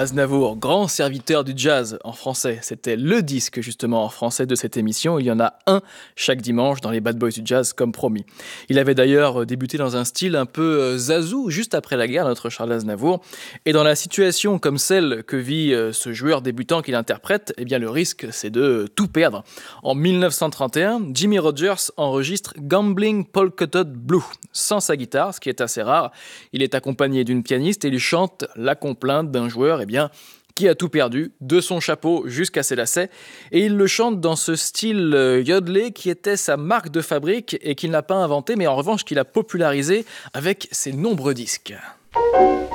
Aznavour, grand serviteur du jazz en français. C'était le disque justement en français de cette émission. Il y en a un chaque dimanche dans les Bad Boys du jazz comme promis. Il avait d'ailleurs débuté dans un style un peu zazou juste après la guerre, notre Charles Aznavour. Et dans la situation comme celle que vit ce joueur débutant qu'il interprète, eh bien le risque c'est de tout perdre. En 1931, Jimmie Rodgers enregistre Gambling Polka Dot Blue sans sa guitare, ce qui est assez rare. Il est accompagné d'une pianiste et il chante la complainte d'un joueur qui a tout perdu, de son chapeau jusqu'à ses lacets. Et il le chante dans ce style yodelé qui était sa marque de fabrique et qu'il n'a pas inventé, mais en revanche qu'il a popularisé avec ses nombreux disques.